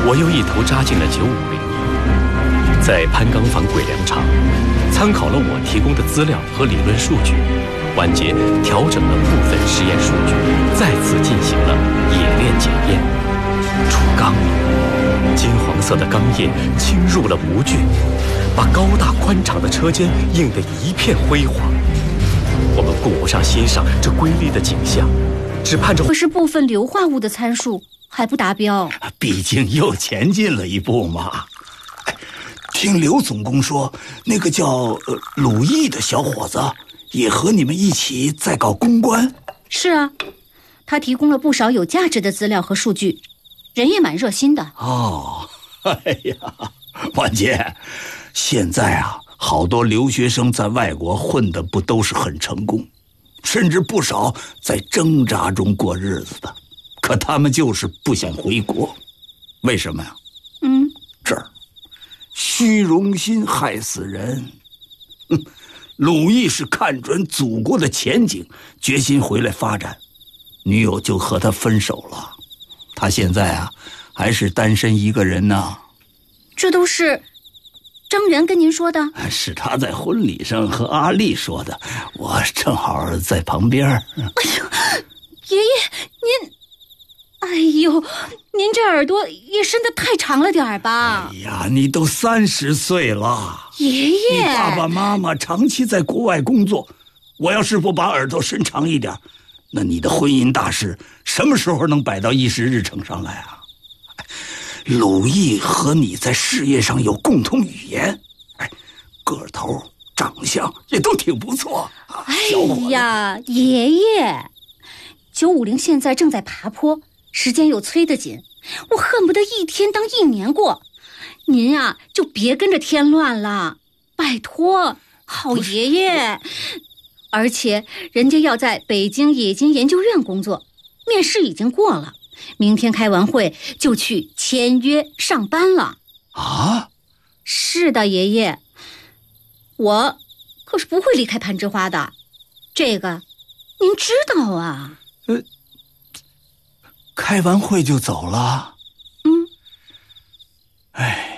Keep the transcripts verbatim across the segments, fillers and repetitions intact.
我又一头扎进了九五零，在潘钢坊鬼粮厂，参考了我提供的资料和理论数据，万杰调整了部分实验数据，再次进行了冶炼检验。出钢了，金黄色的钢液侵入了模具，把高大宽敞的车间映得一片辉煌。我们顾不上欣赏这瑰丽的景象，只盼着。 可是部分硫化物的参数还不达标， 毕竟又前进了一步嘛。听刘总工说，那个叫呃鲁毅的小伙子也和你们一起在搞公关。 是啊，他提供了不少有价值的资料和数据，人也蛮热心的。 哦，哎呀，万杰，现在啊，好多留学生在外国混的不都是很成功，甚至不少在挣扎中过日子的，可他们就是不想回国，为什么呀？ 嗯， 这儿虚荣心害死人。哼，鲁毅是看准祖国的前景，决心回来发展，女友就和他分手了。他现在啊，还是单身一个人呢。 这都是张元跟您说的？ 是他在婚礼上和阿丽说的，我正好在旁边。哎呦，爷爷，您，哎呦，您这耳朵也伸得太长了点儿吧？ 哎呀，你都三十岁了， 爷爷， 你爸爸妈妈长期在国外工作，我要是不把耳朵伸长一点，那你的婚姻大事什么时候能摆到议事日程上来啊？鲁毅和你在事业上有共同语言，哎，个头、长相也都挺不错。 哎呀，爷爷，九五零现在正在爬坡，时间又催得紧，我恨不得一天当一年过。您啊，就别跟着添乱了，拜托，好爷爷。而且人家要在北京冶金研究院工作，面试已经过了，明天开完会就去签约上班了。 啊？ 是的，爷爷，我可是不会离开攀枝花的，这个您知道啊。 呃，开完会就走了？ 嗯。 哎。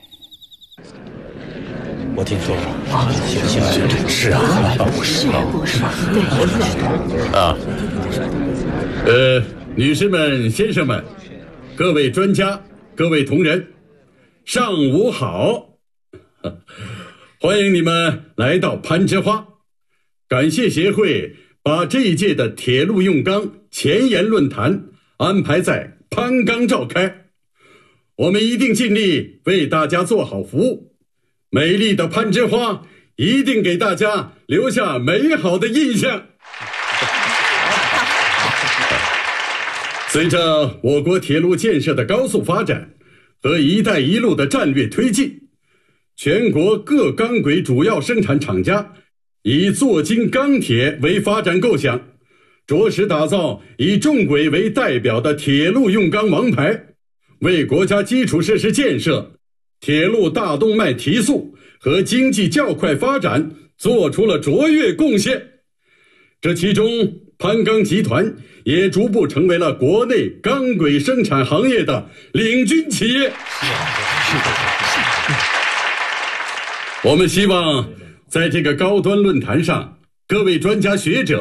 我听说啊，行行行，是啊， 是不是？对啊，呃，女士们、先生们，各位专家、各位同仁，上午好！欢迎你们来到攀枝花。感谢协会把这一届的铁路用钢前沿论坛安排在攀钢召开，我们一定尽力为大家做好服务。美丽的攀枝花一定给大家留下美好的印象。随着我国铁路建设的高速发展和一带一路的战略推进，全国各钢轨主要生产厂家以做精钢铁为发展构想，着实打造以重轨为代表的铁路用钢王牌，为国家基础设施建设、铁路大动脉提速和经济较快发展做出了卓越贡献。这其中，攀钢集团也逐步成为了国内钢轨生产行业的领军企业。是是是。我们希望在这个高端论坛上，各位专家学者